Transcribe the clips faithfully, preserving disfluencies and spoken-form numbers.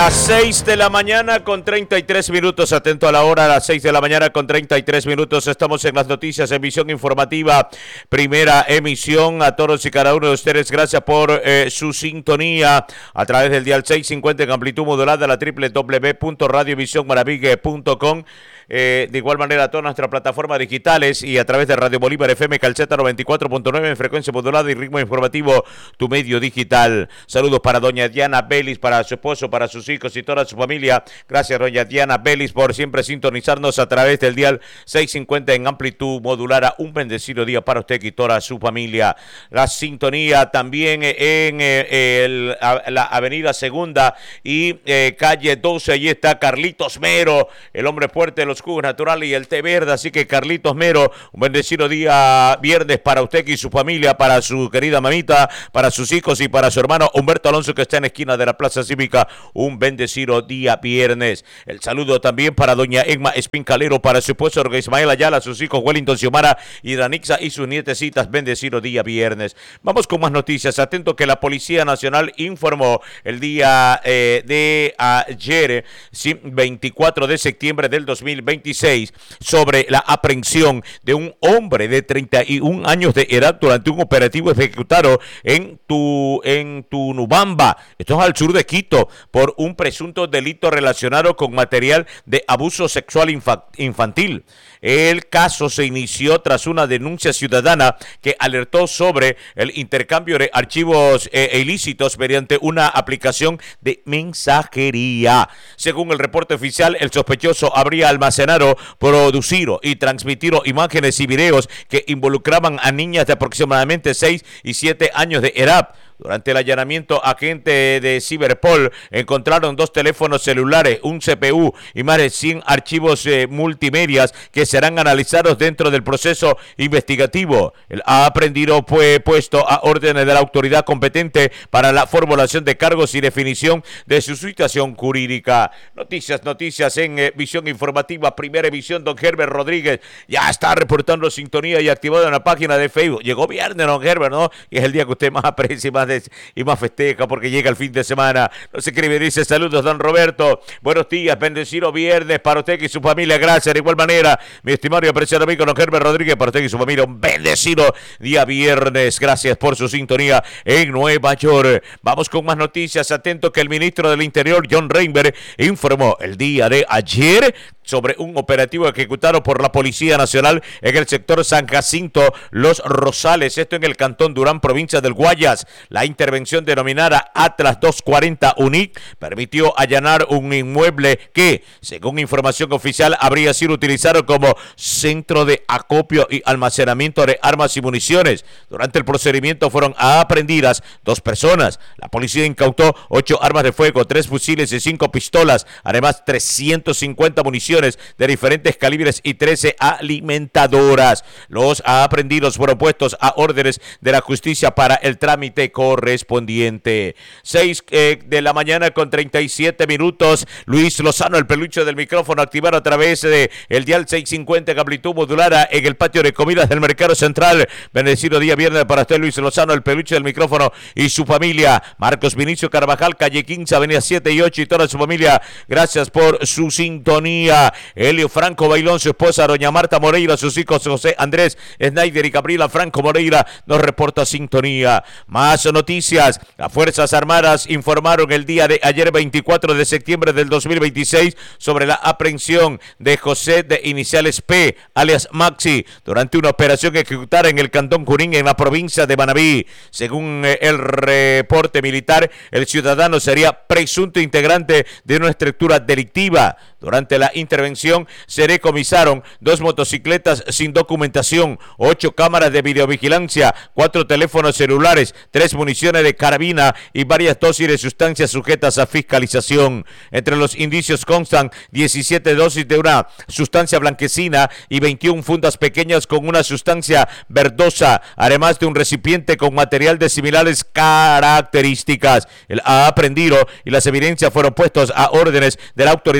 A las seis de la mañana con treinta y tres minutos, atento a la hora, a las seis de la mañana con treinta y tres minutos, estamos en las noticias, emisión informativa, primera emisión. A todos y cada uno de ustedes, gracias por eh, su sintonía a través del dial seiscientos cincuenta en amplitud modulada, la doble u doble u doble u punto radio visión maravilla punto com. Eh, de igual manera, todas nuestras plataformas digitales y a través de Radio Bolívar F M Calceta noventa y cuatro punto nueve en frecuencia modulada y ritmo informativo, tu medio digital. Saludos para doña Diana Belis, para su esposo, para sus hijos y toda su familia. Gracias, doña Diana Belis, por siempre sintonizarnos a través del dial seiscientos cincuenta en amplitud modulada. Un bendecido día para usted y toda su familia. La sintonía también en eh, el, la avenida Segunda y eh, calle doce. Allí está Carlitos Mero, el hombre fuerte de los jugos naturales y el té verde. Así que Carlitos Mero, un bendecido día viernes para usted y su familia, para su querida mamita, para sus hijos y para su hermano Humberto Alonso, que está en la esquina de la Plaza Cívica. Un bendecido día viernes. El saludo también para doña Egma Espincalero, para su esposo Ismael Ayala, sus hijos Wellington Xiomara y Danixa y sus nietecitas. Bendecido día viernes. Vamos con más noticias. Atento que la Policía Nacional informó el día eh, de ayer, sí, veinticuatro de septiembre del dos mil veintiséis, sobre la aprehensión de un hombre de treinta y un años de edad durante un operativo ejecutado en, tu, en Tunubamba, esto es al sur de Quito, por un presunto delito relacionado con material de abuso sexual infa- infantil. El caso se inició tras una denuncia ciudadana que alertó sobre el intercambio de archivos eh, ilícitos mediante una aplicación de mensajería. Según el reporte oficial, el sospechoso habría almacenado, producido y transmitido imágenes y videos que involucraban a niñas de aproximadamente seis y siete años de edad. Durante el allanamiento, agentes de Ciberpol encontraron dos teléfonos celulares, un C P U y más de cien archivos eh, multimedias que serán analizados dentro del proceso investigativo. El aprehendido fue puesto a órdenes de la autoridad competente para la formulación de cargos y definición de su situación jurídica. Noticias, noticias en eh, visión informativa, primera emisión. Don Herbert Rodríguez ya está reportando sintonía y activado en la página de Facebook. Llegó viernes, don Herbert, ¿no? Y es el día que usted más aprecia y más y más festeja porque llega el fin de semana. Nos escribe, dice: saludos, don Roberto, buenos días, bendecido viernes para usted y su familia. Gracias. De igual manera, mi estimado y apreciado amigo don Herbert Rodríguez, para usted y su familia, un bendecido día viernes. Gracias por su sintonía en Nueva York. Vamos con más noticias. Atento que el ministro del Interior, John Reinberg, informó el día de ayer sobre un operativo ejecutado por la Policía Nacional en el sector San Jacinto Los Rosales, esto en el cantón Durán, provincia del Guayas. La intervención denominada Atlas doscientos cuarenta U N I C permitió allanar un inmueble que, según información oficial, habría sido utilizado como centro de acopio y almacenamiento de armas y municiones. Durante el procedimiento fueron aprehendidas dos personas. La policía incautó ocho armas de fuego, tres fusiles y cinco pistolas, además trescientas cincuenta municiones de diferentes calibres y trece alimentadoras. Los aprehendidos fueron puestos a órdenes de la justicia para el trámite correspondiente. seis eh, de la mañana con treinta y siete minutos. Luis Lozano, el peluche del micrófono, activado a través de el dial seiscientos cincuenta en amplitud modulada en el patio de comidas del Mercado Central. Bendecido día viernes para usted, Luis Lozano, el peluche del micrófono y su familia. Marcos Vinicio Carvajal, calle quince, avenida siete y ocho y toda su familia. Gracias por su sintonía. Helio Franco Bailón, su esposa doña Marta Moreira, sus hijos José Andrés Snyder y Gabriela Franco Moreira nos reporta sintonía. Más noticias. Las Fuerzas Armadas informaron el día de ayer veinticuatro de septiembre del dos mil veintiséis sobre la aprehensión de José de iniciales P, alias Maxi, durante una operación ejecutada en el cantón Junín en la provincia de Manabí. Según el reporte militar, el ciudadano sería presunto integrante de una estructura delictiva. Durante la intervención se decomisaron dos motocicletas sin documentación, ocho cámaras de videovigilancia, cuatro teléfonos celulares, tres municiones de carabina y varias dosis de sustancias sujetas a fiscalización. Entre los indicios constan diecisiete dosis de una sustancia blanquecina y veintiuna fundas pequeñas con una sustancia verdosa, además de un recipiente con material de similares características. El aprehendido y las evidencias fueron puestos a órdenes de la autoridad competente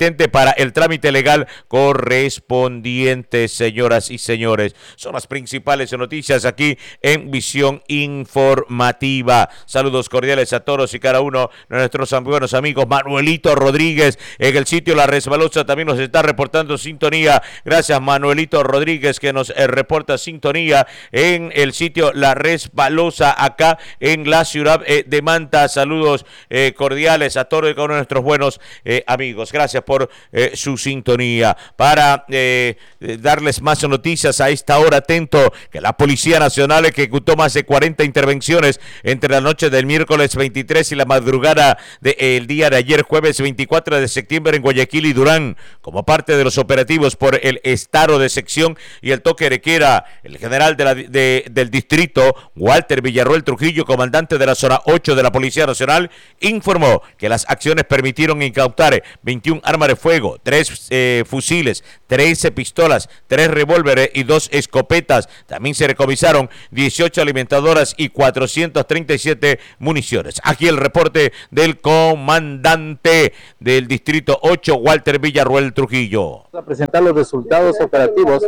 vigente para el trámite legal correspondiente, señoras y señores. Son las principales noticias aquí en Visión Informativa. Saludos cordiales a todos y cada uno de nuestros buenos amigos. Manuelito Rodríguez en el sitio La Resbalosa también nos está reportando sintonía. Gracias, Manuelito Rodríguez, que nos eh, reporta sintonía en el sitio La Resbalosa acá en la ciudad eh, de Manta. Saludos eh, cordiales a todos y cada uno de nuestros buenos eh, amigos. Gracias por eh, su sintonía. Para eh, darles más noticias a esta hora, atento que la Policía Nacional ejecutó más de cuarenta intervenciones entre la noche del miércoles veintitrés y la madrugada del día de ayer, jueves veinticuatro de septiembre, en Guayaquil y Durán, como parte de los operativos por el estado de sección y el toque de queda. El general de la, de, del distrito, Walter Villarroel Trujillo, comandante de la zona ocho de la Policía Nacional, informó que las acciones permitieron incautar veintiuna armas de fuego, tres eh, fusiles, trece pistolas, tres revólveres y dos escopetas. También se recomisaron dieciocho alimentadoras y cuatrocientas treinta y siete municiones. Aquí el reporte del comandante del distrito ocho, Walter Villarroel Trujillo. A presentar los resultados operativos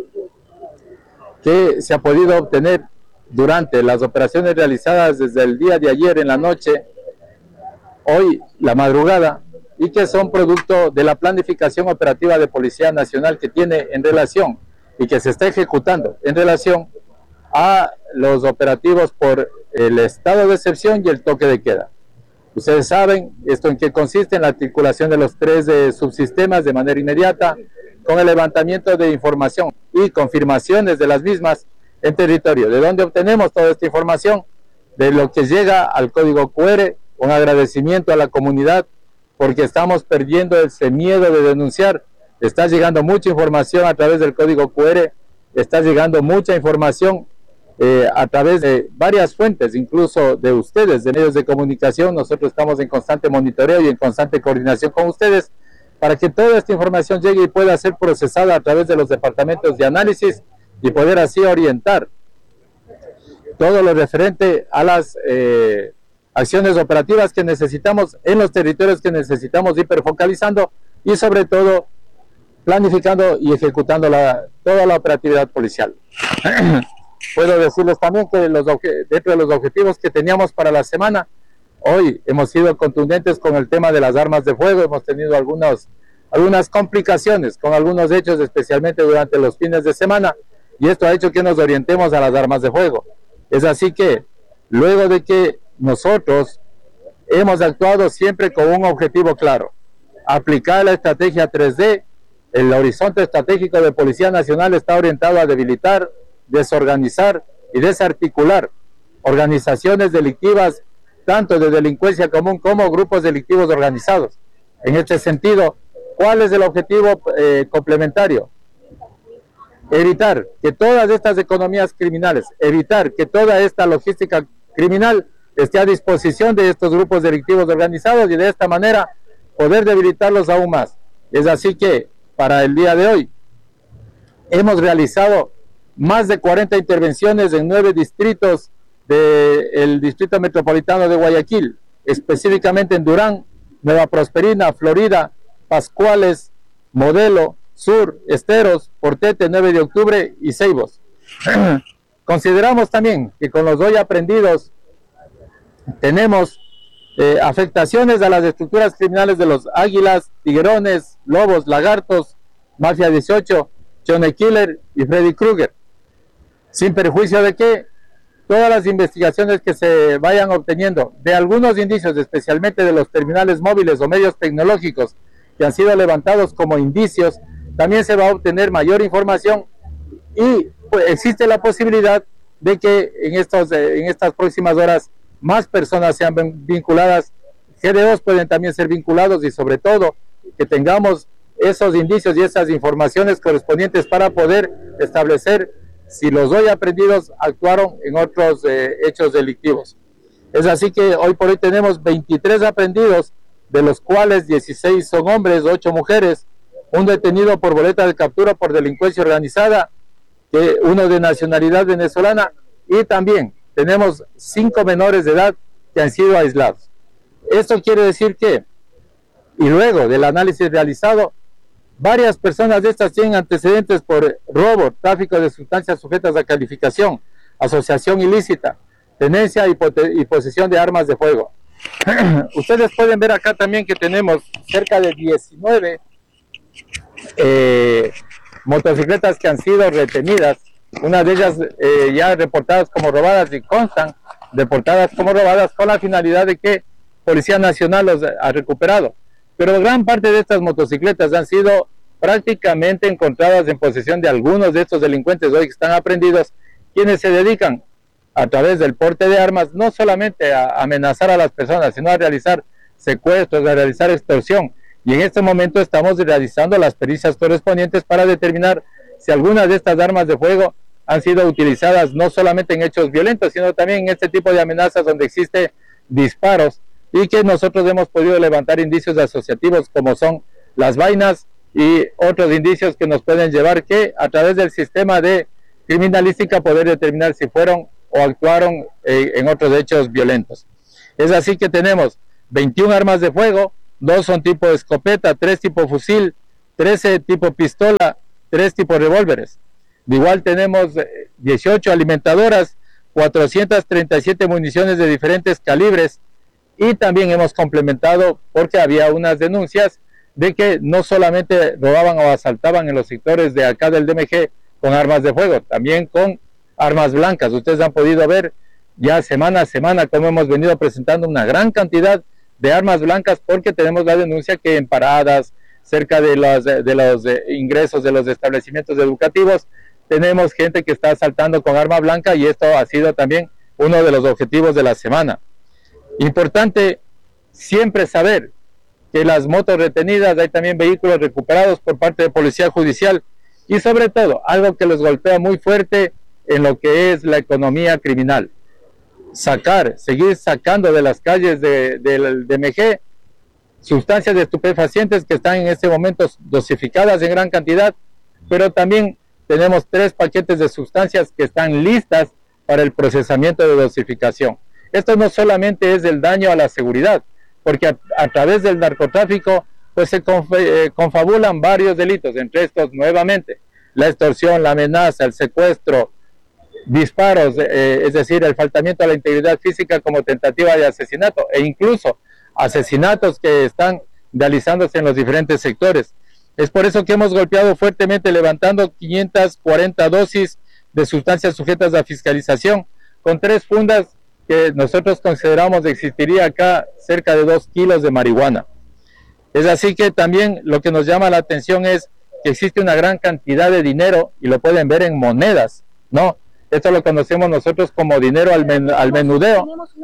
que se ha podido obtener durante las operaciones realizadas desde el día de ayer en la noche, hoy la madrugada, y que son producto de la planificación operativa de Policía Nacional que tiene en relación y que se está ejecutando en relación a los operativos por el estado de excepción y el toque de queda. Ustedes saben esto en qué consiste: en la articulación de los tres eh, subsistemas de manera inmediata, con el levantamiento de información y confirmaciones de las mismas en territorio. ¿De dónde obtenemos toda esta información? De lo que llega al código Q R. Un agradecimiento a la comunidad, porque estamos perdiendo ese miedo de denunciar. Está llegando mucha información a través del código Q R, está llegando mucha información eh, a través de varias fuentes, incluso de ustedes, de medios de comunicación. Nosotros estamos en constante monitoreo y en constante coordinación con ustedes para que toda esta información llegue y pueda ser procesada a través de los departamentos de análisis y poder así orientar todo lo referente a las eh, acciones operativas que necesitamos en los territorios que necesitamos hiperfocalizando y sobre todo planificando y ejecutando la, toda la operatividad policial. Puedo decirles también que los, dentro de los objetivos que teníamos para la semana, hoy hemos sido contundentes con el tema de las armas de fuego. Hemos tenido algunos, algunas complicaciones con algunos hechos, especialmente durante los fines de semana, y esto ha hecho que nos orientemos a las armas de fuego. Es así que, luego de que nosotros hemos actuado siempre con un objetivo claro: aplicar la estrategia tres D. El horizonte estratégico de Policía Nacional está orientado a debilitar, desorganizar y desarticular organizaciones delictivas, tanto de delincuencia común como grupos delictivos organizados. En este sentido, ¿cuál es el objetivo eh, complementario? Evitar que todas estas economías criminales, evitar que toda esta logística criminal esté a disposición de estos grupos delictivos organizados y de esta manera poder debilitarlos aún más. Es así que para el día de hoy hemos realizado más de cuarenta intervenciones en nueve distritos del Distrito Metropolitano de Guayaquil, específicamente en Durán, Nueva Prosperina, Florida, Pascuales, Modelo, Sur, Esteros, Portete, nueve de octubre y Ceibos. Consideramos también que con los hoy aprendidos tenemos eh, afectaciones a las estructuras criminales de los Águilas, Tiguerones, Lobos, Lagartos, Mafia dieciocho, Johnny Killer y Freddy Krueger. Sin perjuicio de que todas las investigaciones que se vayan obteniendo de algunos indicios, especialmente de los terminales móviles o medios tecnológicos que han sido levantados como indicios, también se va a obtener mayor información y pues, existe la posibilidad de que en, estos, en estas próximas horas más personas sean vinculadas. G D Os pueden también ser vinculados y sobre todo que tengamos esos indicios y esas informaciones correspondientes para poder establecer si los hoy aprendidos actuaron en otros eh, hechos delictivos. Es así que hoy por hoy tenemos veintitrés aprendidos, de los cuales dieciséis son hombres, ocho mujeres, un detenido por boleta de captura por delincuencia organizada, que uno de nacionalidad venezolana, y también tenemos cinco menores de edad que han sido aislados. Esto quiere decir que y luego del análisis realizado, varias personas de estas tienen antecedentes por robo, tráfico de sustancias sujetas a calificación, asociación ilícita, tenencia y, y posesión de armas de fuego. Ustedes pueden ver acá también que tenemos cerca de diecinueve eh, motocicletas que han sido retenidas, una de ellas eh, ya reportadas como robadas y constan reportadas como robadas con la finalidad de que Policía Nacional los ha recuperado. Pero gran parte de estas motocicletas han sido prácticamente encontradas en posesión de algunos de estos delincuentes hoy que están aprehendidos, quienes se dedican a través del porte de armas no solamente a amenazar a las personas, sino a realizar secuestros, a realizar extorsión. Y en este momento estamos realizando las pericias correspondientes para determinar si algunas de estas armas de fuego han sido utilizadas no solamente en hechos violentos, sino también en este tipo de amenazas donde existe disparos y que nosotros hemos podido levantar indicios asociativos como son las vainas y otros indicios que nos pueden llevar que a través del sistema de criminalística poder determinar si fueron o actuaron eh, en otros hechos violentos. Es así que tenemos veintiuna armas de fuego, dos son tipo escopeta, tres tipo fusil, trece tipo pistola, tres tipos revólveres. De igual tenemos dieciocho alimentadoras, cuatrocientas treinta y siete municiones de diferentes calibres y también hemos complementado porque había unas denuncias de que no solamente robaban o asaltaban en los sectores de acá del D M G con armas de fuego, también con armas blancas. Ustedes han podido ver ya semana a semana cómo hemos venido presentando una gran cantidad de armas blancas porque tenemos la denuncia que en paradas, cerca de los, de los ingresos de los establecimientos educativos, tenemos gente que está asaltando con arma blanca y esto ha sido también uno de los objetivos de la semana. Importante siempre saber que las motos retenidas, hay también vehículos recuperados por parte de Policía Judicial y sobre todo, algo que los golpea muy fuerte en lo que es la economía criminal. Sacar, seguir sacando de las calles de, del D M G sustancias de estupefacientes que están en este momento dosificadas en gran cantidad, pero también tenemos tres paquetes de sustancias que están listas para el procesamiento de dosificación. Esto no solamente es el daño a la seguridad, porque a, a través del narcotráfico pues se conf, eh, confabulan varios delitos, entre estos nuevamente la extorsión, la amenaza, el secuestro, disparos, eh, es decir, el faltamiento a la integridad física como tentativa de asesinato e incluso asesinatos que están realizándose en los diferentes sectores. Es por eso que hemos golpeado fuertemente levantando quinientas cuarenta dosis de sustancias sujetas a fiscalización con tres fundas que nosotros consideramos existiría acá cerca de dos kilos de marihuana. Es así que también lo que nos llama la atención es que existe una gran cantidad de dinero y lo pueden ver en monedas, ¿no? Esto lo conocemos nosotros como dinero al, men al menudeo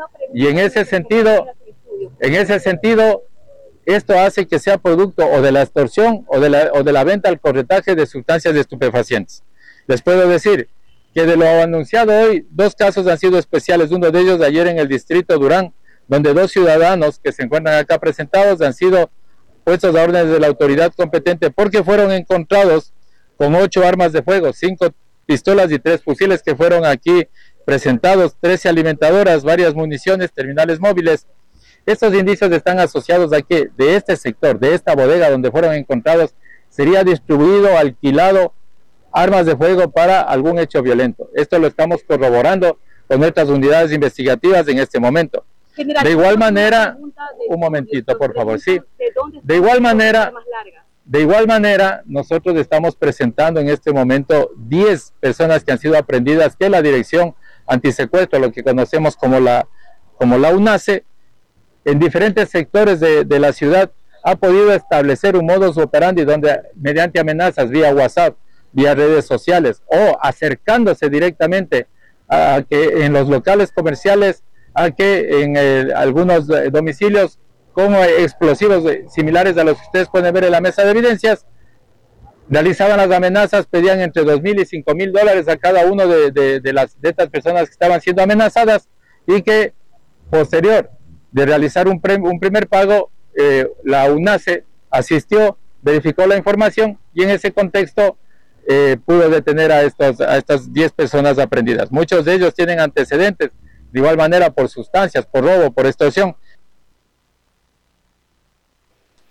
y en ese sentido, en ese sentido, esto hace que sea producto o de la extorsión o de la, o de la venta al corretaje de sustancias de estupefacientes. Les puedo decir que de lo anunciado hoy, dos casos han sido especiales, uno de ellos de ayer en el distrito Durán, donde dos ciudadanos que se encuentran acá presentados han sido puestos a órdenes de la autoridad competente porque fueron encontrados con ocho armas de fuego, cinco pistolas y tres fusiles que fueron aquí presentados, trece alimentadoras, varias municiones, terminales móviles. Estos indicios están asociados a que de este sector, de esta bodega donde fueron encontrados, sería distribuido, alquilado armas de fuego para algún hecho violento. Esto lo estamos corroborando con nuestras unidades investigativas en este momento. De igual manera, un momentito, por favor, sí. De igual manera, de igual manera, nosotros estamos presentando en este momento diez personas que han sido aprehendidas que la Dirección Antisecuestro, lo que conocemos como la, como la UNACE, en diferentes sectores de, de la ciudad, ha podido establecer un modus operandi donde mediante amenazas vía WhatsApp, vía redes sociales o acercándose directamente a que en los locales comerciales, a que en eh, algunos eh, domicilios como explosivos eh, similares a los que ustedes pueden ver en la mesa de evidencias, realizaban las amenazas, pedían entre dos mil y cinco mil dólares a cada uno de, de, de, las, de estas personas que estaban siendo amenazadas y que posterior de realizar un, pre, un primer pago, eh, la UNACE asistió, verificó la información y en ese contexto eh, pudo detener a, estos, a estas diez personas aprehendidas. Muchos de ellos tienen antecedentes, de igual manera por sustancias, por robo, por extorsión.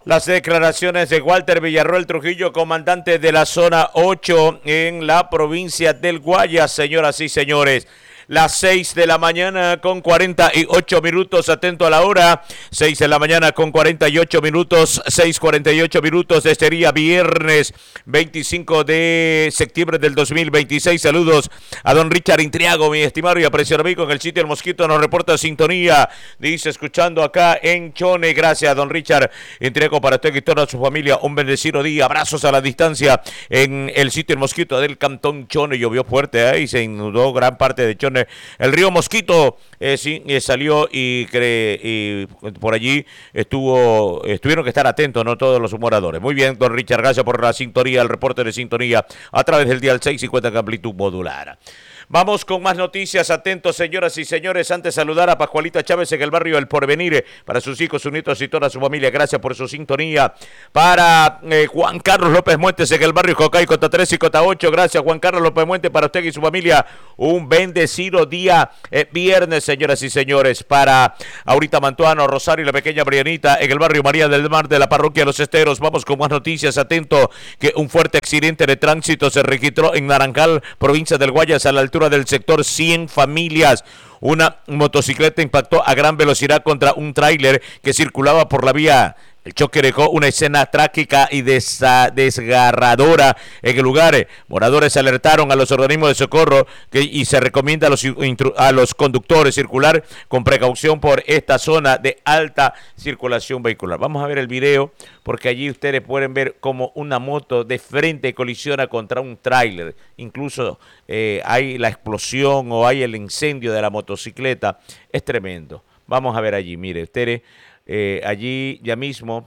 Las declaraciones de Walter Villarroel Trujillo, comandante de la zona ocho en la provincia del Guayas, señoras y señores. Las seis de la mañana con cuarenta y ocho minutos, atento a la hora, seis de la mañana con cuarenta y ocho minutos, seis cuarenta y ocho minutos de este día, viernes veinticinco de septiembre del dos mil veintiséis. Saludos a don Richard Intriago, mi estimado y apreciado amigo en el sitio El Mosquito, nos reporta sintonía, dice, escuchando acá en Chone. Gracias, don Richard Intriago, para usted y toda su familia, un bendecido día, abrazos a la distancia en el sitio El Mosquito del cantón Chone. Llovió fuerte ahí, ¿eh? Se inundó gran parte de Chone. El río Mosquito eh, sí, eh, salió y, cre y por allí estuvo, estuvieron que estar atentos, no todos los moradores. Muy bien, don Richard, gracias por la sintonía, el reporte de sintonía a través del dial seiscientos cincuenta en amplitud modular. Vamos con más noticias, atentos señoras y señores, antes saludar a Pascualita Chávez en el barrio El Porvenir, para sus hijos, sus nietos y toda su familia, gracias por su sintonía. Para eh, Juan Carlos López Muentes en el barrio Jocay, Cota tres y Cota ocho, gracias Juan Carlos López Muentes, para usted y su familia, un bendecido día eh, viernes, señoras y señores. Para Aurita Mantuano, Rosario y la pequeña Brianita en el barrio María del Mar de la parroquia Los Esteros. Vamos con más noticias, atento que un fuerte accidente de tránsito se registró en Naranjal, provincia del Guayas, a la altura del sector cien familias. Una motocicleta impactó a gran velocidad contra un tráiler que circulaba por la vía. El choque dejó una escena trágica y desgarradora en el lugar. Moradores alertaron a los organismos de socorro que, y se recomienda a los, a los conductores circular con precaución por esta zona de alta circulación vehicular. Vamos a ver el video porque allí ustedes pueden ver cómo una moto de frente colisiona contra un tráiler. Incluso eh, hay la explosión o hay el incendio de la motocicleta. Es tremendo. Vamos a ver allí, mire, ustedes... Eh, allí ya mismo,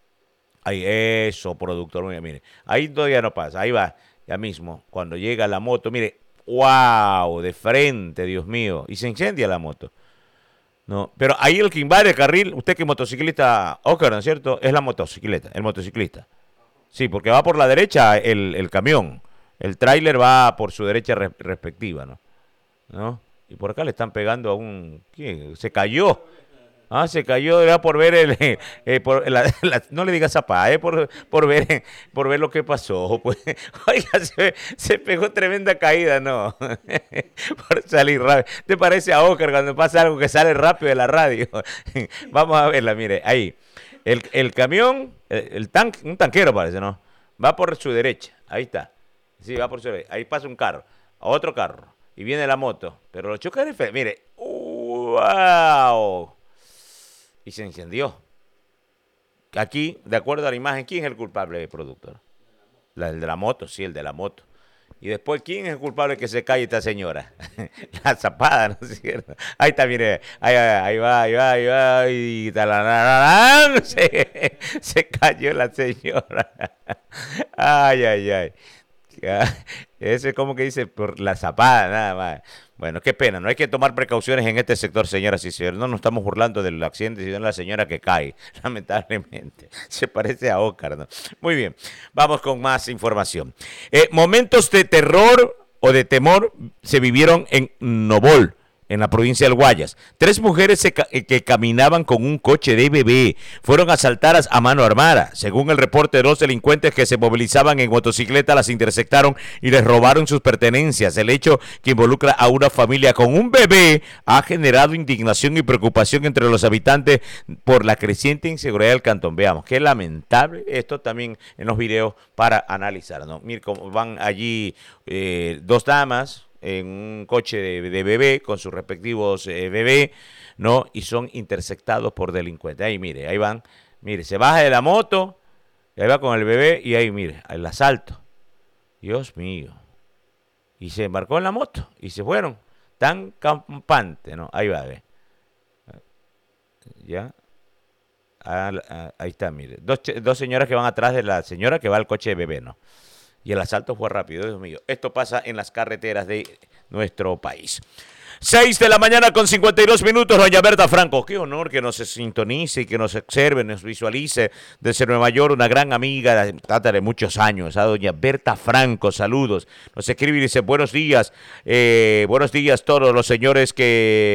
ahí eso, productor, mire, mire, ahí todavía no pasa, ahí va, ya mismo, cuando llega la moto, mire, wow, de frente, Dios mío, y se incendia la moto, no, pero ahí el que invade el carril, usted que es motociclista, Oscar, ¿no es cierto? Es la motocicleta, el motociclista, sí, porque va por la derecha el, el camión, el tráiler va por su derecha re, respectiva, ¿no? ¿no? Y por acá le están pegando a un, ¿quién? Se cayó. Ah, se cayó, era por ver el, eh, por la, la, no le digas zapá, eh, por, por ver, por ver lo que pasó, pues, oiga, se, se pegó tremenda caída, no, por salir rápido. ¿Te parece a Oscar cuando pasa algo que sale rápido de la radio? Vamos a verla, mire, ahí, el, el camión, el, el tanque, un tanquero parece, ¿no? Va por su derecha, ahí está, sí, va por su derecha, ahí pasa un carro, a otro carro, y viene la moto, pero lo choca de fe, mire, wow. Y se incendió. Aquí, de acuerdo a la imagen, ¿quién es el culpable, productor? La, el de la moto, sí, el de la moto. Y después, ¿quién es el culpable que se cae esta señora? La zapada, ¿no es cierto? Ahí está, mire, ahí, ahí va, ahí va, ahí va, y talanarán, se, se cayó la señora. Ay, ay, ay. Eso es como que dice, por la zapada, nada más. Bueno, qué pena, no hay que tomar precauciones en este sector, señoras y señores. No nos estamos burlando del accidente, sino de la señora que cae, lamentablemente. Se parece a Oscar, ¿no? Muy bien, vamos con más información. Eh, momentos de terror o de temor se vivieron en Nobol, en la provincia del Guayas. Tres mujeres se ca que caminaban con un coche de bebé fueron asaltadas a mano armada. Según el reporte, de dos delincuentes que se movilizaban en motocicleta las interceptaron y les robaron sus pertenencias. El hecho, que involucra a una familia con un bebé, ha generado indignación y preocupación entre los habitantes por la creciente inseguridad del cantón. Veamos, qué lamentable esto también en los videos para analizar, ¿no? Miren cómo van allí eh, dos damas en un coche de, de bebé con sus respectivos eh, bebés, ¿no? Y son interceptados por delincuentes. Ahí, mire, ahí van, mire, se baja de la moto, y ahí va con el bebé, y ahí, mire, el asalto. Dios mío. Y se embarcó en la moto, y se fueron, tan campante, ¿no? Ahí va, ve. Ya. Ah, ah, ahí está, mire. Dos, dos señoras que van atrás de la señora que va al coche de bebé, ¿no? Y el asalto fue rápido, Dios mío. Esto pasa en las carreteras de nuestro país. seis de la mañana con cincuenta y dos minutos, doña Berta Franco. Qué honor que nos sintonice y que nos observe, nos visualice desde Nueva York, una gran amiga, trata de muchos años, a doña Berta Franco, saludos. Nos escribe y dice, buenos días, eh, buenos días todos los señores que...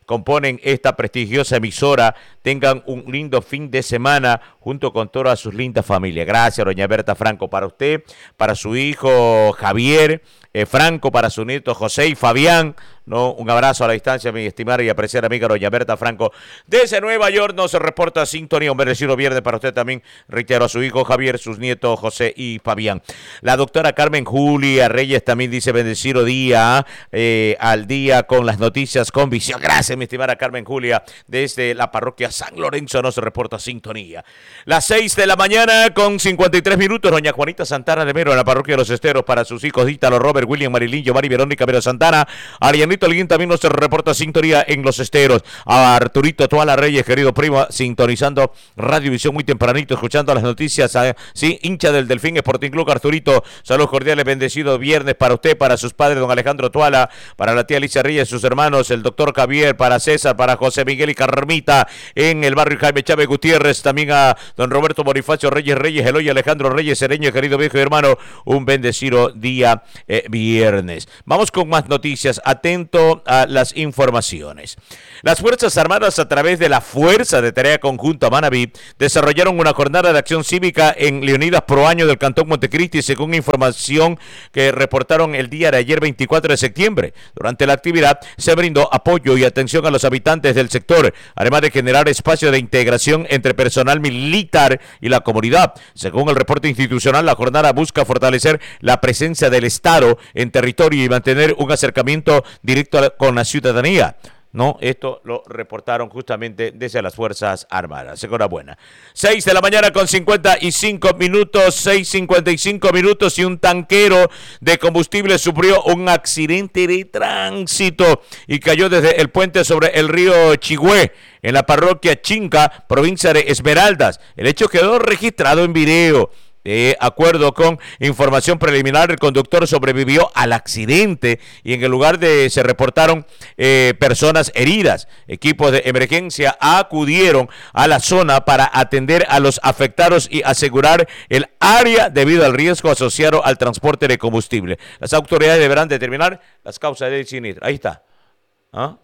componen esta prestigiosa emisora tengan un lindo fin de semana junto con todas sus lindas familias. Gracias, doña Berta Franco, para usted, para su hijo Javier eh, Franco, para su nieto José y Fabián, ¿no? Un abrazo a la distancia, mi estimada y apreciada amiga doña Berta Franco. Desde Nueva York nos reporta sintonía, un bendecido viernes para usted también, reitero, a su hijo Javier, sus nietos José y Fabián. La doctora Carmen Julia Reyes también dice bendecido día, eh, al día con las noticias con visión. Gracias, mi estimada Carmen Julia, desde la parroquia San Lorenzo nos reporta sintonía. Las seis de la mañana con cincuenta y tres minutos, doña Juanita Santana de Mero en la parroquia de Los Esteros para sus hijos Ítalo, Robert, William, Marilyn, Yomari, Verónica, Mero Santana. Arianito Alguín también nos reporta sintonía en Los Esteros. A Arturito Toala Reyes, querido primo, sintonizando Radiovisión muy tempranito, escuchando las noticias, ¿eh? Sí, hincha del Delfín Sporting Club. Arturito, saludos cordiales, bendecido viernes para usted, para sus padres, don Alejandro Toala, para la tía Alicia Reyes, sus hermanos, el doctor Javier, para César, para José Miguel y Carmita en el barrio Jaime Chávez Gutiérrez, también a don Roberto Bonifacio Reyes Reyes, Eloy Alejandro Reyes Cereño, querido viejo y hermano, un bendecido día eh, viernes. Vamos con más noticias, atento a las informaciones. Las Fuerzas Armadas, a través de la Fuerza de Tarea Conjunta Manaví, desarrollaron una jornada de acción cívica en Leonidas Pro Año del Cantón Montecristi, según información que reportaron el día de ayer, veinticuatro de septiembre. Durante la actividad se brindó apoyo y atención a los habitantes del sector, además de generar espacio de integración entre personal militar y la comunidad. Según el reporte institucional, la jornada busca fortalecer la presencia del Estado en territorio y mantener un acercamiento directo a la, con la ciudadanía. No, esto lo reportaron justamente desde las Fuerzas Armadas. Enhorabuena. seis de la mañana con cincuenta y cinco minutos, seis cincuenta y cinco minutos, y un tanquero de combustible sufrió un accidente de tránsito y cayó desde el puente sobre el río Chigüé, en la parroquia Chinca, provincia de Esmeraldas. El hecho quedó registrado en video. De acuerdo con información preliminar, el conductor sobrevivió al accidente y en el lugar de se reportaron eh, personas heridas. Equipos de emergencia acudieron a la zona para atender a los afectados y asegurar el área debido al riesgo asociado al transporte de combustible. Las autoridades deberán determinar las causas del siniestro. Ahí está. ¿Ah?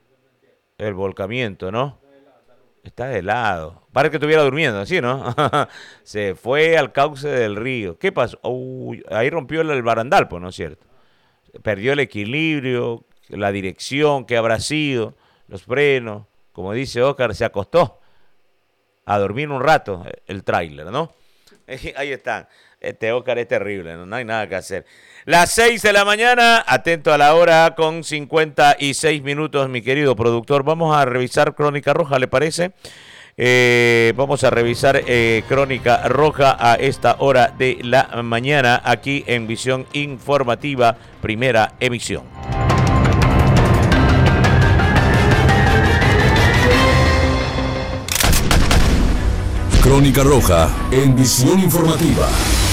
El volcamiento, ¿no? Está de lado. Parece que estuviera durmiendo, ¿sí, no? Se fue al cauce del río. ¿Qué pasó? Uy, ahí rompió el barandal, pues, ¿no es cierto? Perdió el equilibrio, la dirección, ¿qué habrá sido? Los frenos. Como dice Oscar, se acostó a dormir un rato el tráiler, ¿no? Ahí están. Este Oscar es terrible, ¿no? No hay nada que hacer. Las seis de la mañana, atento a la hora con cincuenta y seis minutos, mi querido productor. Vamos a revisar Crónica Roja, ¿le parece? Eh, vamos a revisar eh, Crónica Roja a esta hora de la mañana, aquí en Visión Informativa, primera emisión. Crónica Roja en Visión Informativa.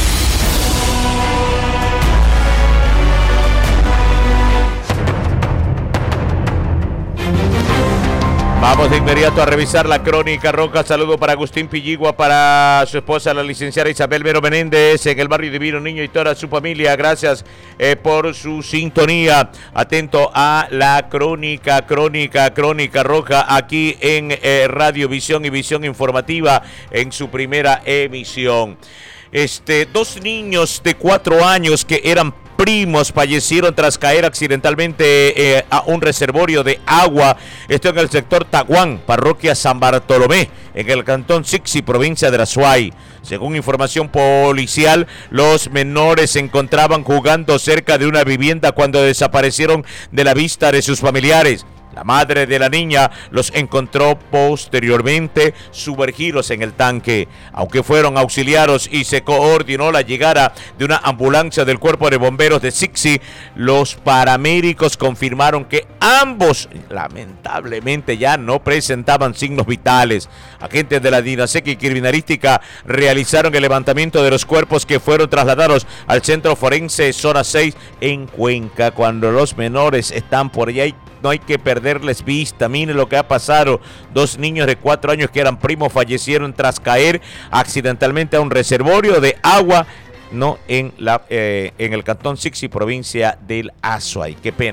Vamos de inmediato a revisar la Crónica Roja. Saludo para Agustín Pilligua, para su esposa, la licenciada Isabel Vero Menéndez, en el barrio Divino Niño y toda su familia. Gracias eh, por su sintonía. Atento a la Crónica, Crónica, Crónica Roja, aquí en eh, Radio Visión y Visión Informativa, en su primera emisión. Este, dos niños de cuatro años que eran primos fallecieron tras caer accidentalmente eh, a un reservorio de agua. Esto en el sector Taguán, parroquia San Bartolomé, en el cantón Sixi, provincia de Azuay. Según información policial, los menores se encontraban jugando cerca de una vivienda cuando desaparecieron de la vista de sus familiares. La madre de la niña los encontró posteriormente sumergidos en el tanque. Aunque fueron auxiliados y se coordinó la llegada de una ambulancia del Cuerpo de Bomberos de Sixi, los paramédicos confirmaron que ambos lamentablemente ya no presentaban signos vitales. Agentes de la DINASEC y Criminalística realizaron el levantamiento de los cuerpos que fueron trasladados al Centro Forense Zona seis en Cuenca. Cuando los menores están por allá, no hay que perderles vista. Miren lo que ha pasado. Dos niños de cuatro años que eran primos fallecieron tras caer accidentalmente a un reservorio de agua, no en la eh, en el cantón Sixi, provincia del Azuay. Qué pena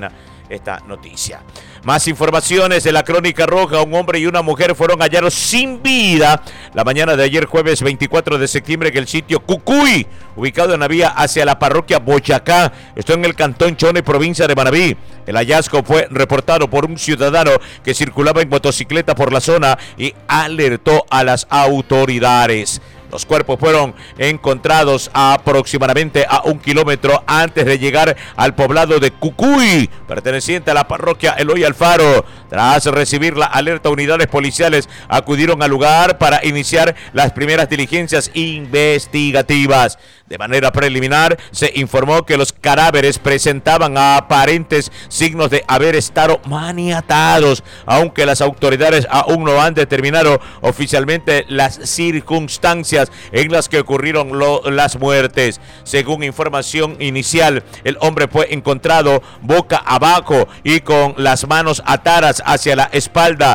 esta noticia. Más informaciones de la Crónica Roja. Un hombre y una mujer fueron hallados sin vida la mañana de ayer, jueves veinticuatro de septiembre, en el sitio Cucuy, ubicado en la vía hacia la parroquia Boyacá. Esto en el cantón Chone, provincia de Manabí. El hallazgo fue reportado por un ciudadano que circulaba en motocicleta por la zona y alertó a las autoridades. Los cuerpos fueron encontrados aproximadamente a un kilómetro antes de llegar al poblado de Cucuy, perteneciente a la parroquia Eloy Alfaro. Tras recibir la alerta, unidades policiales acudieron al lugar para iniciar las primeras diligencias investigativas. De manera preliminar, se informó que los cadáveres presentaban aparentes signos de haber estado maniatados, aunque las autoridades aún no han determinado oficialmente las circunstancias en las que ocurrieron lo, las muertes. Según información inicial, el hombre fue encontrado boca abajo y con las manos atadas hacia la espalda.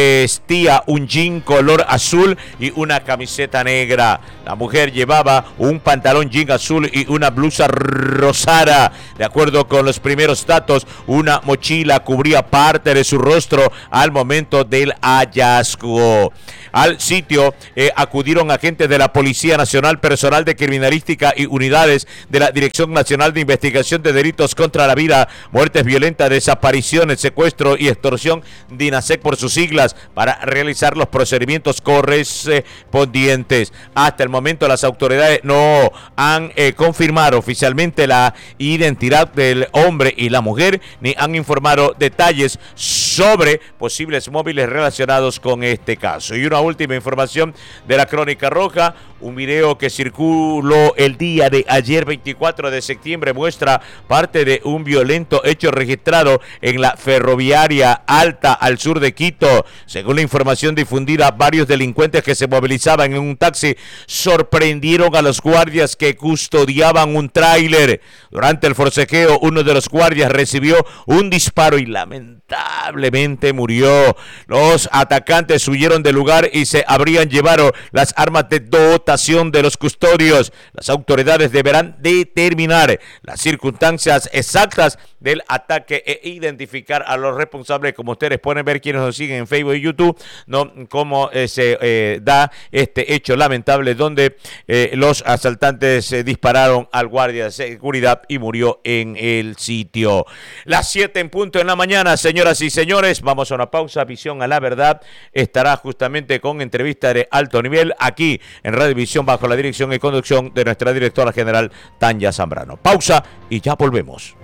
Vestía un jean color azul y una camiseta negra. La mujer llevaba un pantalón jean azul y una blusa rosada. De acuerdo con los primeros datos, una mochila cubría parte de su rostro al momento del hallazgo. Al sitio eh, acudieron agentes de la Policía Nacional, personal de criminalística y unidades de la Dirección Nacional de Investigación de Delitos contra la Vida, Muertes Violentas, Desapariciones, Secuestro y Extorsión, DINASEC por sus siglas, para realizar los procedimientos correspondientes. Hasta el momento las autoridades no han eh, confirmado oficialmente la identidad del hombre y la mujer, ni han informado detalles sobre posibles móviles relacionados con este caso. Y una última información de la Crónica Roja: un video que circuló el día de ayer, veinticuatro de septiembre, muestra parte de un violento hecho registrado en la ferroviaria Alta, al sur de Quito. Según la información difundida, varios delincuentes que se movilizaban en un taxi sorprendieron a los guardias que custodiaban un tráiler. Durante el forcejeo, uno de los guardias recibió un disparo y lamentablemente murió. Los atacantes huyeron del lugar y se habrían llevado las armas de dotación de los custodios. Las autoridades deberán determinar las circunstancias exactas del ataque e identificar a los responsables. Como ustedes pueden ver, quienes nos siguen en Facebook y YouTube, no cómo eh, se eh, da este hecho lamentable donde eh, los asaltantes eh, dispararon al guardia de seguridad y murió en el sitio. Las siete en punto en la mañana, señoras y señores, vamos a una pausa. Visión a la Verdad estará justamente con entrevista de alto nivel aquí en Radio Visión, bajo la dirección y conducción de nuestra directora general Tanya Zambrano. Pausa y ya volvemos.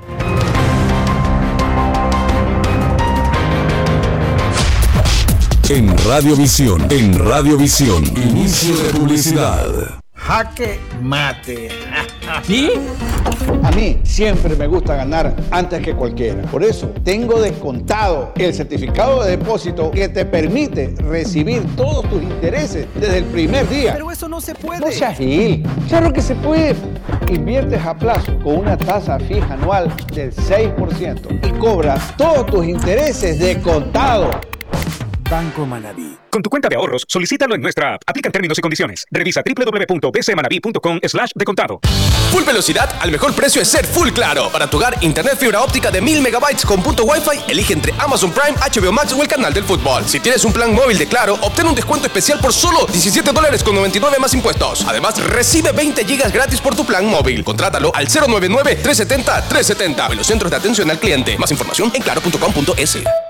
En Radiovisión, en Radiovisión, inicio de publicidad. Jaque mate. ¿Sí? A mí siempre me gusta ganar antes que cualquiera. Por eso tengo descontado el certificado de depósito que te permite recibir todos tus intereses desde el primer día. Pero eso no se puede. No seas gil. Claro que se puede. Inviertes a plazo con una tasa fija anual del seis por ciento y cobras todos tus intereses de contado. Banco Manabí. Con tu cuenta de ahorros, solicítalo en nuestra app. Aplican términos y condiciones. Revisa doble u doble u doble u punto b c manabi punto com slash de contado. Full velocidad al mejor precio es ser Full Claro. Para tu hogar, internet fibra óptica de mil megabytes con punto Wi-Fi, elige entre Amazon Prime, H B O Max o el canal del fútbol. Si tienes un plan móvil de Claro, obtén un descuento especial por solo diecisiete dólares con noventa y nueve más impuestos. Además, recibe veinte gigas gratis por tu plan móvil. Contrátalo al cero nueve nueve, tres siete cero, tres siete cero. Los centros de atención al cliente. Más información en claro punto com punto es.